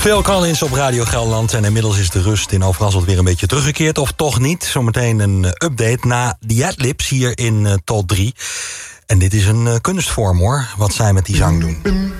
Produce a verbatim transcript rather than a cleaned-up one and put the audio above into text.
Phil Collins op Radio Gelderland. En inmiddels is de rust in Overrasseld weer een beetje teruggekeerd. Of toch niet. Zometeen een update na die Adlibs hier in uh, tot drie. En dit is een uh, kunstvorm hoor. Wat zij met die zang doen.